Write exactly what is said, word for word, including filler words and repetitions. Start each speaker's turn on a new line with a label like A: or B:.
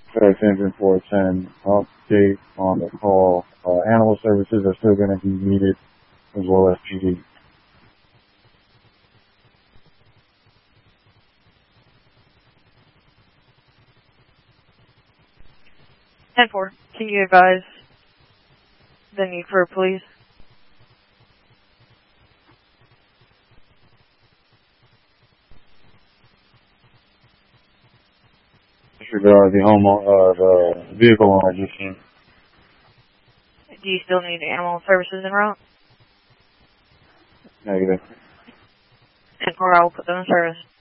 A: FedEx Engine four ten, update on the call. Uh, animal services are still going to be needed, as well as P D.
B: ten four, can you advise the need for police?
A: Disregard the home, uh, the vehicle owner just
B: Do you still need animal services en route?
A: negative.
B: ten four, I will put them in service.